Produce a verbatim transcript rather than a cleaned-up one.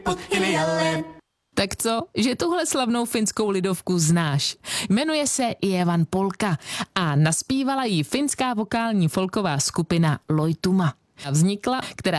Tak co, že tuhle slavnou finskou lidovku znáš? Jmenuje se Eevan Polka a naspívala ji finská vokální folková skupina Loituma. Vznikla, která